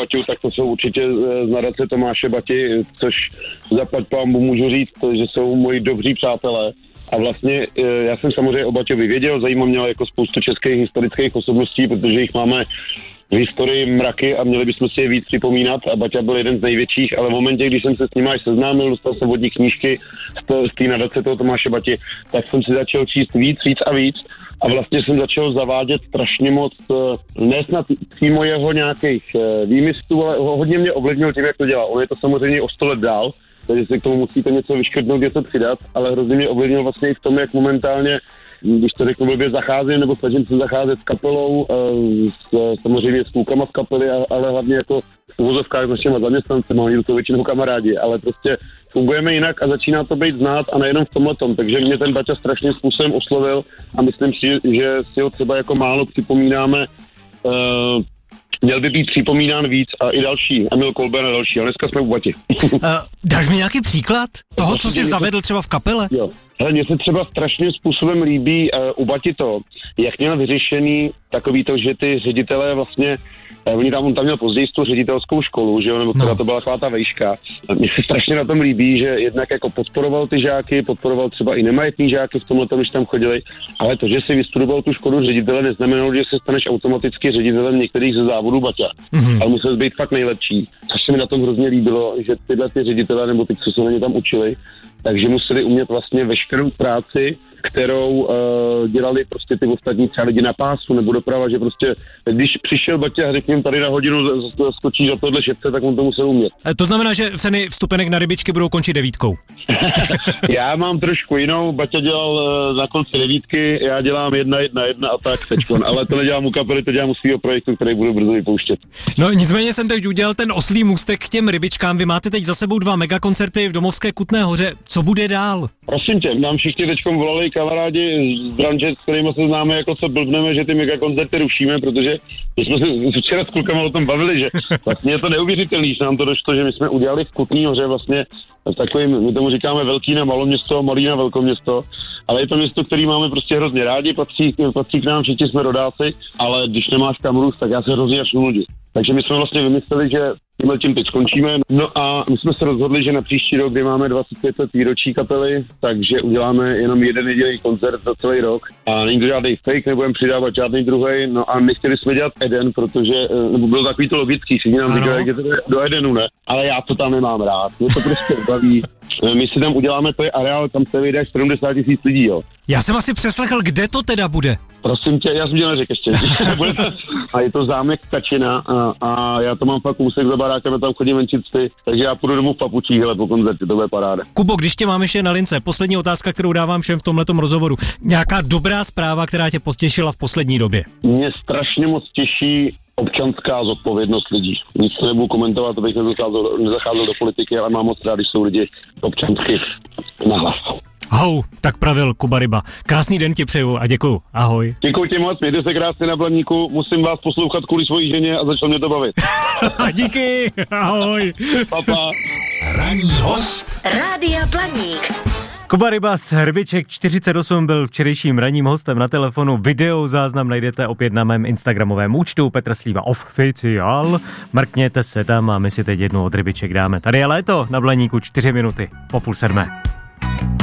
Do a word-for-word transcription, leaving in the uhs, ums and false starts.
Baťu, tak to jsou určitě z nadace Tomáše Bati, což zaplať pánbu můžu říct, že jsou moji dobří přátelé. A vlastně já jsem samozřejmě o Baťovi věděl, zajímá mě jako spoustu českých historických osobností, protože jich máme v historii mraky a měli bychom si je víc připomínat a Baťa byl jeden z největších, ale v momentě, když jsem se s ním až seznámil, dostal jsem od nich knížky z té nadace toho Tomáše Bati, tak jsem si začal číst víc, víc a víc a vlastně jsem začal zavádět strašně moc, ne snad přímo jeho nějakých výmyslů, ale hodně mě ovlivnil tím, jak to dělá. On je to samozřejmě o sto let dál, takže si k tomu musíte něco vyškrtnout, něco přidat, ale hrozně mě ovlivnil vlastně i v tom, jak momentálně, když to řeknu blbě, zacházím, nebo snažím se zacházet s kapelou, s, samozřejmě s klukama z kapely, ale hlavně jako v uvozovkách s našimi zaměstnancemi, oni to většinou kamarádi, ale prostě fungujeme jinak a začíná to být znát a nejenom v tomhletom, takže mě ten Baťa strašným způsobem oslovil a myslím si, že si ho třeba jako málo připomínáme. Uh, Měl by být připomínán víc a i další, Emil Kolben a další, ale dneska jsme u Bati. Uh, dáš mi nějaký příklad toho, co jsi zavedl třeba v kapele? Jo. Hele, mně se třeba strašným způsobem líbí uh, u Bati to, jak měl vyřešený takový to, že ty ředitelé vlastně, uh, oni tam, on tam měl později tu ředitelskou školu, že jo, nebo která no. to byla taková ta vejška. Mně se strašně na tom líbí, že jednak jako podporoval ty žáky, podporoval třeba i nemajetný žáky v tomhle, když tam chodili, ale to, že si vystudoval tu školu ředitele, neznamenalo, že se staneš automaticky ředitelem některých ze závodů Baťa, mm-hmm. ale musel být fakt nejlepší. Což se mi na tom hrozně líbilo, že tyhle ty ředitele, nebo ty, co se na ně tam učili, takže museli umět vlastně veškerou práci, kterou uh, dělali prostě ty ostatní třeba lidi na pásu nebo doprava, že prostě, když přišel Baťa a řekl jim tady na hodinu skočí za tohle šepce, tak on to musel umět. To znamená, že ceny vstupenek na rybičky budou končit devítkou. Já mám trošku jinou, Baťa dělal uh, na konci devítky, já dělám jedna, jedna, jedna a tak teďkon, ale to nedělám u kapely, to dělám u svého projektu, který budu brzo vypouštět. No nicméně jsem teď udělal ten oslý můstek k těm rybičkám, vy máte teď za sebou dva megakoncerty v Domovské Kutné Hoře, co bude dál? Prosím tě, nám všichni teďkom volali kamarádi z branže, s kterými se známe, jako co blbneme, že ty megakoncerty rušíme, protože my jsme se včera s klukama o tom bavili, že vlastně je to neuvěřitelný, že nám to došlo, že my jsme udělali v Kutný Hoře vlastně takovým, my tomu říkáme velký na maloměsto, malý na velkoměsto, ale je to město, který máme prostě hrozně rádi, patří, patří k nám, všichni jsme rodáci, ale když nemáš kam růst, tak já se hrozně začnu nudit. Takže my jsme vlastně vymysleli, že tímhle tím teď skončíme. No a my jsme se rozhodli, že na příští rok, kdy máme dvacet pět let výročí kapely, takže uděláme jenom jeden jediný koncert za celý rok. A není to žádný fake, nebudeme přidávat žádný druhý. No a nechtěli jsme dělat Eden, protože, nebo bylo takový to logický, všichni nám říkali, jak je to do Edenu, ne? Ale já to tam nemám rád, mě to prostě baví. My si tam uděláme, to je areál, tam se vyjde sedmdesát tisíc lidí, jo. Já jsem asi přeslechl, kde to teda bude. Prosím tě, já jsem tě neřekl ještě. A je to zámek Kačina a, a já to mám fakt úsek za barákem a tam chodím venčit psy, takže já půjdu domů v papučích, hele, po koncertě, to bude paráda. Kubo, když tě mám ještě na lince, poslední otázka, kterou dávám všem v tomhletom rozhovoru. Nějaká dobrá zpráva, která tě potěšila v poslední době? Mě strašně moc těší občanská zodpovědnost lidí. Nic nebudu komentovat, abych nezacházel, nezacházel do politiky, ale mám moc rád, když jsou lidi občansky nahlas. Hou, tak pravil Kuba Ryba. Krásný den ti přeju a děkuju. Ahoj. Děkuji ti moc, mějte se krásně na Blaníku, musím vás poslouchat kvůli svojí ženě a začal mě to bavit. Díky, ahoj. Papa. Ranní host Rádia Blaník. Kuba Ryba z Rybiček čtyřicet osm byl včerejším ranním hostem na telefonu. Video záznam najdete opět na mém instagramovém účtu Petr Slíva Oficiál. Mrkněte se tam a my si teď jednu od Rybiček dáme. Tady je léto na Blaníku, čtyři minuty po půl sedmé.